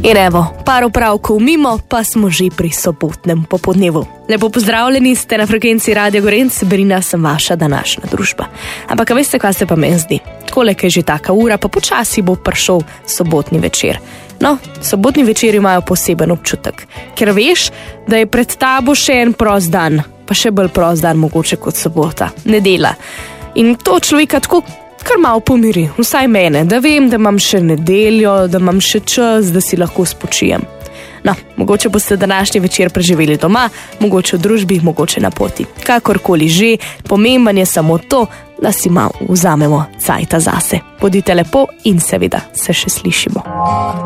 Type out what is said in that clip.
In evo, par opravkov mimo, pa smo že pri sobotnem popoldnevu. Lepo pozdravljeni, ste na frekvenci Radio Gorenc, Brina sem vaša današnja družba. Ampak veste, kaj se pa meni zdi? Takole, je že taka ura, pa počasi bo prišel sobotni večer. No, sobotni večeri imajo poseben občutek, ker veš, da je pred tabo še en prost dan, pa še bolj prost dan mogoče kot sobota, nedelja. In to človeka tako kar malo pomiri, vsaj mene, da vem, da imam še nedeljo, da imam še čas, da si lahko spočijem. No, mogoče boste današnji večer preživeli doma, mogoče v družbi, mogoče na poti. Kakorkoli že, pomemben je samo to, da si malo vzamemo cajta zase. Bodite lepo in seveda se še slišimo.